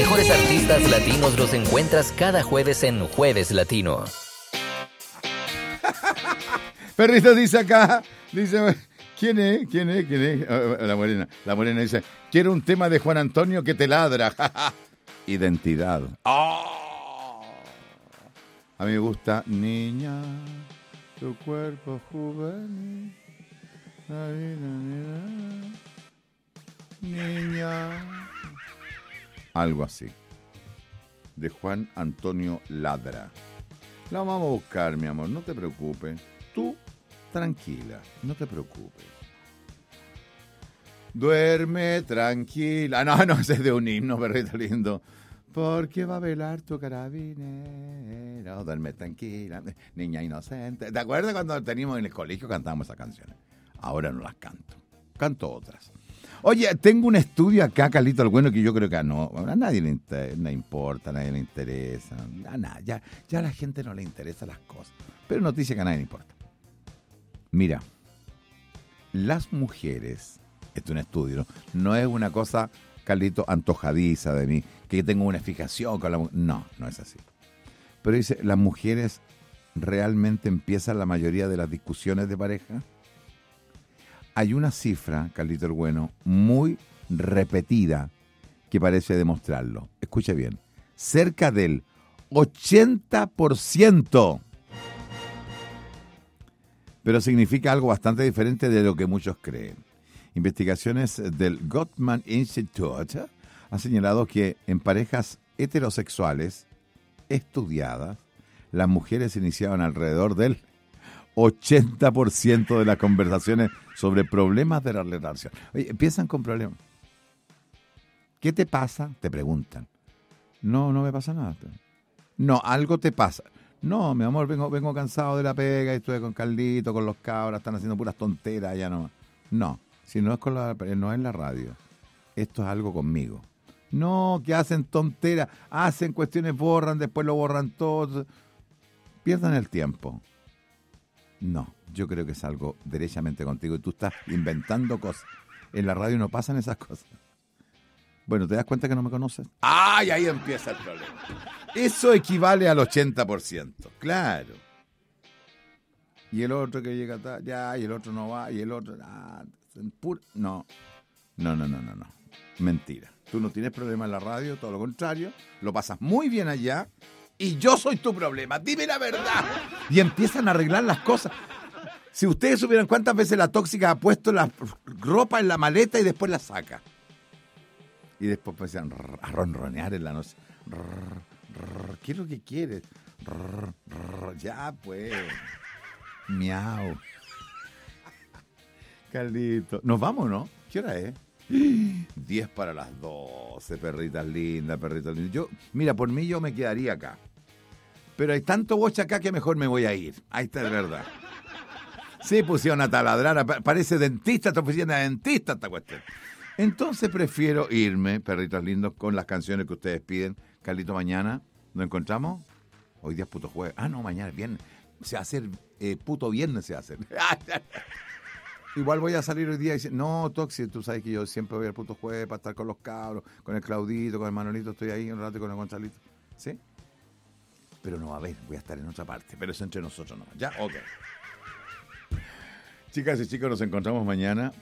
mejores artistas latinos los encuentras cada jueves en Jueves Latino. Perrito dice acá, dice, ¿quién es? La morena dice, quiero un tema de Juan Antonio que te ladra. Identidad. ¡Oh! A mí me gusta, niña, tu cuerpo juvenil. Niña. Algo así. De Juan Antonio Ladra. La vamos a buscar, mi amor, no te preocupes. Tú, tranquila, no te preocupes. Duerme tranquila. No, ese es de un himno, perrito lindo. Porque va a velar tu carabinero. Duerme tranquila, niña inocente. ¿Te acuerdas cuando teníamos en el colegio cantábamos esas canciones? Ahora no las canto. Canto otras. Oye, tengo un estudio acá, Carlito el Bueno, que yo creo que a nadie le importa, a nadie le interesa. A nada, ya a la gente no le interesan las cosas. Pero noticia que a nadie le importa. Mira, las mujeres, esto es un estudio, no es una cosa, Carlito, antojadiza de mí, que tengo una fijación con la mujer. No es así. Pero dice, las mujeres realmente empiezan la mayoría de las discusiones de pareja. Hay una cifra, Carlito el Bueno, muy repetida que parece demostrarlo. Escuche bien, cerca del 80%. Pero significa algo bastante diferente de lo que muchos creen. Investigaciones del Gottman Institute han señalado que en parejas heterosexuales estudiadas, las mujeres iniciaban alrededor del 80% de las conversaciones sobre problemas de la relación. Oye, empiezan con problemas. ¿Qué te pasa? Te preguntan. No me pasa nada. No, algo te pasa. No, mi amor, vengo cansado de la pega y estuve con Carlito, con los cabras, están haciendo puras tonteras ya nomás. No, si no es no es en la radio. Esto es algo conmigo. No, que hacen tonteras, hacen cuestiones, borran, después lo borran todo. Pierdan el tiempo. No, yo creo que es algo derechamente contigo y tú estás inventando cosas. En la radio no pasan esas cosas. Bueno, ¿te das cuenta que no me conoces? ¡Ay! Ahí empieza el problema. Eso equivale al 80%, claro. Y el otro que llega tarde, ya, y el otro no va, y el otro... No. Mentira. Tú no tienes problema en la radio, todo lo contrario, lo pasas muy bien allá, y yo soy tu problema, dime la verdad. Y empiezan a arreglar las cosas. Si ustedes supieran cuántas veces la tóxica ha puesto la ropa en la maleta y después la saca. Y después empiezan a ronronear en la noche. ¿Qué es lo que quieres? Ya, pues. Miau. Carlito. ¿Nos vamos, no? ¿Qué hora es? 10 para las 12, perritas lindas, perritas lindas. Mira, por mí yo me quedaría acá. Pero hay tanto boche acá que mejor me voy a ir. Ahí está, de verdad. Sí, pusieron a taladrar. Parece dentista, esta oficina de dentista esta cuestión. Entonces prefiero irme, perritos lindos, con las canciones que ustedes piden. Carlito, mañana nos encontramos. Hoy día es puto jueves. No, mañana es viernes. Se va a hacer, puto viernes se va a hacer. Igual voy a salir hoy día y decir, no, Toxi, tú sabes que yo siempre voy al puto jueves para estar con los cabros, con el Claudito, con el Manolito, estoy ahí un rato con el Gonzalito. ¿Sí? Pero no va a haber, voy a estar en otra parte. Pero eso entre nosotros no. ¿Ya? Ok. Chicas y chicos, nos encontramos mañana.